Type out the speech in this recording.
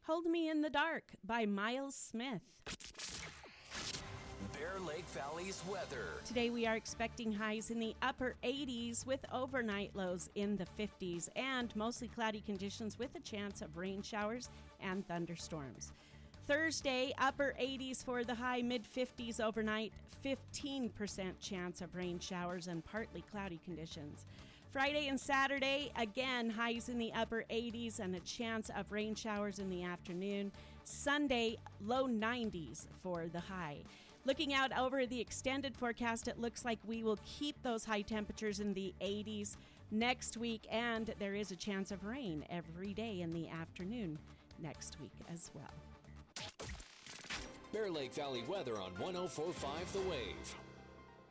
Hold Me in the Dark by Miles Smith. Bear Lake Valley's weather. Today we are expecting highs in the upper 80s with overnight lows in the 50s and mostly cloudy conditions with a chance of rain showers and thunderstorms. Thursday, upper 80s for the high, mid-50s overnight, 15% chance of rain showers and partly cloudy conditions. Friday and Saturday, again, highs in the upper 80s and a chance of rain showers in the afternoon. Sunday, low 90s for the high. Looking out over the extended forecast, it looks like we will keep those high temperatures in the 80s next week, and there is a chance of rain every day in the afternoon next week as well. Bear Lake Valley weather on 104.5 The Wave.